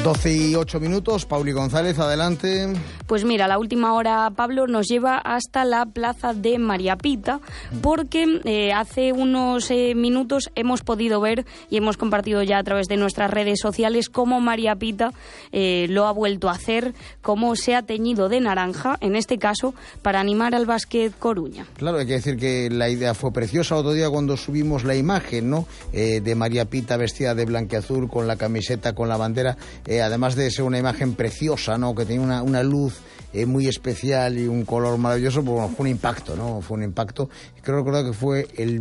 12:08, Pauli González, adelante. Pues mira, la última hora, Pablo, nos lleva hasta la plaza de María Pita, porque hace unos minutos hemos podido ver y hemos compartido ya a través de nuestras redes sociales cómo María Pita lo ha vuelto a hacer, cómo se ha teñido de naranja, en este caso, para animar al Básquet Coruña. Claro, hay que decir que la idea fue preciosa. Otro día cuando subimos la imagen, ¿no?, de María Pita vestida de blanquiazul, con la camiseta, con la bandera, además de ser una imagen preciosa, ¿no?, que tenía una luz muy especial y un color maravilloso, pues bueno, fue un impacto, ¿no? Fue un impacto. Creo recordar que fue el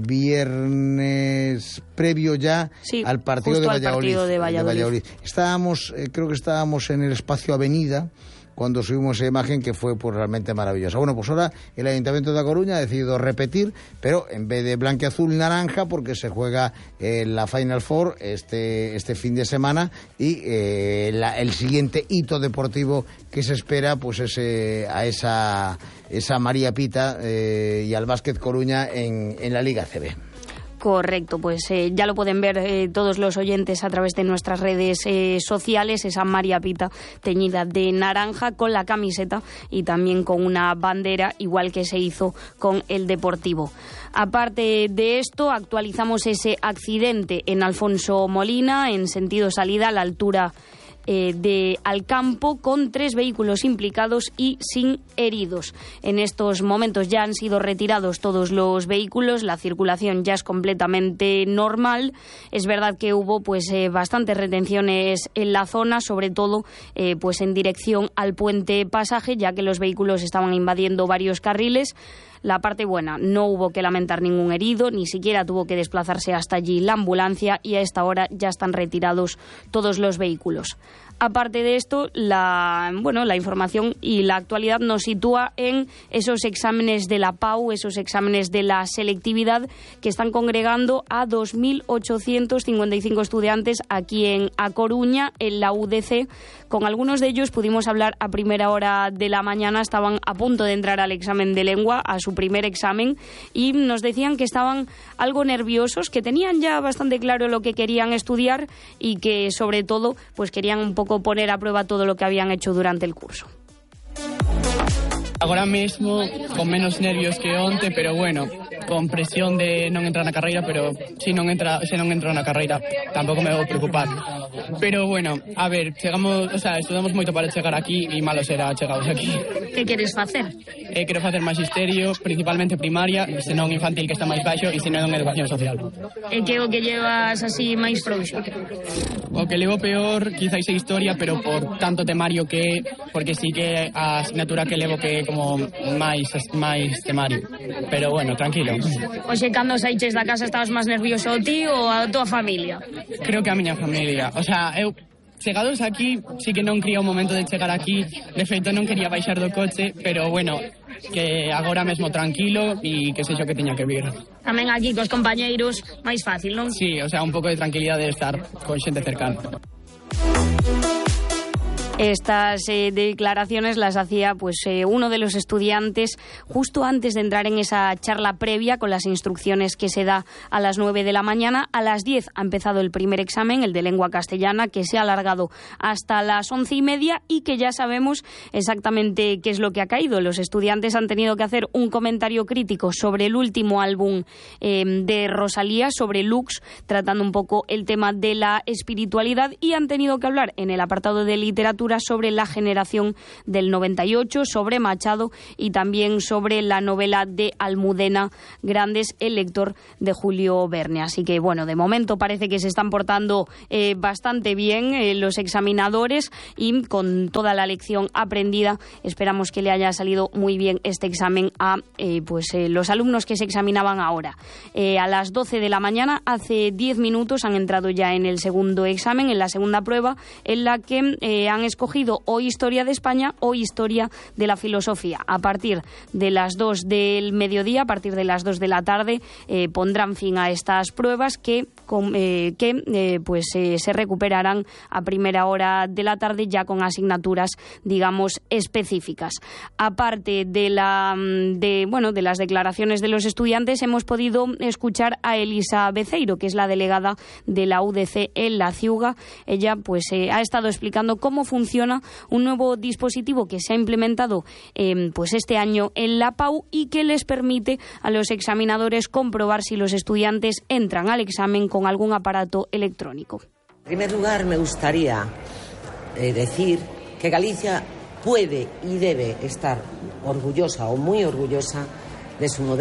viernes previo ya al partido de Valladolid. Creo que estábamos en el espacio Avenida cuando subimos esa imagen, que fue pues realmente maravillosa. Bueno, pues ahora el Ayuntamiento de A Coruña ha decidido repetir, pero en vez de blanquiazul, naranja, porque se juega la Final Four este fin de semana, y el siguiente hito deportivo que se espera pues es a esa María Pita y al Básquet Coruña en la Liga CB. Correcto, pues ya lo pueden ver todos los oyentes a través de nuestras redes sociales, esa María Pita teñida de naranja con la camiseta y también con una bandera, igual que se hizo con el Deportivo. Aparte de esto, actualizamos ese accidente en Alfonso Molina, en sentido salida a la altura de Alcampo, con 3 vehículos implicados y sin heridos. En estos momentos ya han sido retirados todos los vehículos, la circulación ya es completamente normal. Es verdad que hubo bastantes retenciones en la zona, sobre todo pues en dirección al puente Pasaje, ya que los vehículos estaban invadiendo varios carriles. La parte buena, no hubo que lamentar ningún herido, ni siquiera tuvo que desplazarse hasta allí la ambulancia, y a esta hora ya están retirados todos los vehículos. Aparte de esto, la información y la actualidad nos sitúa en esos exámenes de la PAU, esos exámenes de la selectividad, que están congregando a 2.855 estudiantes aquí en A Coruña, en la UDC. Con algunos de ellos pudimos hablar a primera hora de la mañana, estaban a punto de entrar al examen de lengua, a su primer examen, y nos decían que estaban algo nerviosos, que tenían ya bastante claro lo que querían estudiar y que sobre todo pues querían un poco poner a prueba todo lo que habían hecho durante el curso. Agora mesmo con menos nervios que onte, pero bueno, con presión de non entrar na carreira, pero se non entro na carreira tampouco me vou preocupar. Pero bueno, a ver, estudamos moito para chegar aquí e malo será chegados aquí. Que queres facer? Quero facer magisterio, principalmente primaria, senón infantil, que está máis baixo, e senón educación social. E que o que llevas así máis frouxo? O que levo peor quizás é historia, pero por tanto temario que porque sí que a asignatura que levo que como máis temario. Pero bueno, tranquilo. Oxe, cando saiches da casa estabas máis nervioso ti ou a tua familia? Creo que a miña familia. O sea, eu chegados aquí, sí que non quería o momento de chegar aquí. De feito, non quería baixar do coche, pero bueno, que agora mesmo tranquilo e que sexo que teña que vir. Tamén aquí cos compañeiros, máis fácil, non? Sí, o sea, un pouco de tranquilidade de estar con xente cercana. Estas declaraciones las hacía uno de los estudiantes justo antes de entrar en esa charla previa con las instrucciones que se da a las 9 de la mañana. A las 10 ha empezado el primer examen, el de lengua castellana, que se ha alargado hasta las 11:30 y que ya sabemos exactamente qué es lo que ha caído. Los estudiantes han tenido que hacer un comentario crítico sobre el último álbum de Rosalía, sobre Lux, tratando un poco el tema de la espiritualidad, y han tenido que hablar en el apartado de literatura sobre la generación del 98, sobre Machado y también sobre la novela de Almudena Grandes, El lector, de Julio Verne. Así que bueno, de momento parece que se están portando bastante bien los examinadores, y con toda la lección aprendida esperamos que le haya salido muy bien este examen a los alumnos que se examinaban ahora. A las 12 de la mañana, hace 10 minutos, han entrado ya en el segundo examen, en la segunda prueba, en la que han escogido escogido o Historia de España o Historia de la Filosofía. A partir de las 2 del mediodía, a partir de las 2 de la tarde, pondrán fin a estas pruebas que se recuperarán a primera hora de la tarde, ya con asignaturas, digamos, específicas. Aparte de las declaraciones de los estudiantes, hemos podido escuchar a Elisa Beceiro, que es la delegada de la UDC en La Ciuga. Ella ha estado explicando cómo funciona un nuevo dispositivo que se ha implementado este año en la PAU y que les permite a los examinadores comprobar si los estudiantes entran al examen con algún aparato electrónico. En primer lugar, me gustaría decir que Galicia puede y debe estar orgullosa o muy orgullosa de su modelo